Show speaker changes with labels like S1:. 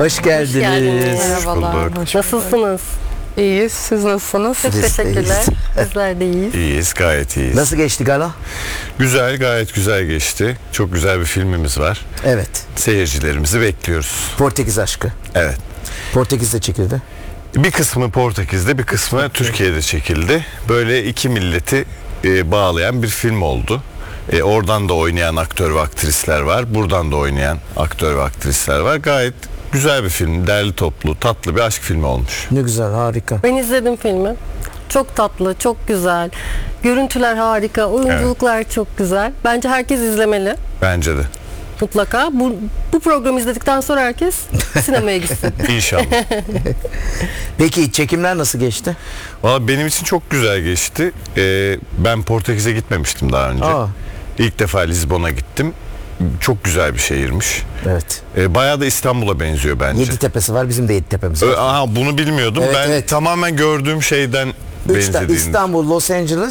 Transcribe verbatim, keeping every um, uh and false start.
S1: Hoş geldiniz.
S2: geldiniz.
S3: Merhabalar.
S2: bulduk.
S3: Nasılsınız?
S2: İyiyiz. Siz nasılsınız?
S3: Çok
S1: Biz
S3: teşekkürler.
S1: deyiz.
S3: Bizler de iyiyiz.
S4: İyiyiz, gayet iyiyiz.
S1: Nasıl geçti gala?
S4: Güzel, gayet güzel geçti. Çok güzel bir filmimiz var.
S1: Evet.
S4: Seyircilerimizi bekliyoruz.
S1: Portekiz aşkı.
S4: Evet.
S1: Portekiz'de çekildi.
S4: Bir kısmı Portekiz'de, bir kısmı Türkiye'de çekildi. Böyle iki milleti e, bağlayan bir film oldu. E, oradan da oynayan aktör ve aktrisler var. Buradan da oynayan aktör ve aktrisler var. Gayet güzel bir film. Derli toplu, tatlı bir aşk filmi olmuş.
S1: Ne güzel, harika.
S3: Ben izledim filmi. Çok tatlı, çok güzel. Görüntüler harika, oyunculuklar çok güzel. Bence herkes izlemeli.
S4: Bence de.
S3: Mutlaka. Bu, bu programı izledikten sonra herkes sinemaya gitsin.
S4: İnşallah.
S1: Peki çekimler nasıl geçti?
S4: Valla benim için çok güzel geçti. E, ben Portekiz'e gitmemiştim daha önce.
S1: Aa.
S4: İlk defa Lizbon'a gittim. Çok güzel bir şehirmiş.
S1: Evet.
S4: E, bayağı da İstanbul'a benziyor bence.
S1: Yedi tepesi var, bizim de yedi tepemiz var.
S4: Ö- Aha, bunu bilmiyordum.
S1: Evet,
S4: ben
S1: evet.
S4: tamamen gördüğüm şeyden
S1: Üç ta-
S4: benzediğini.
S1: İstanbul, Los Angeles,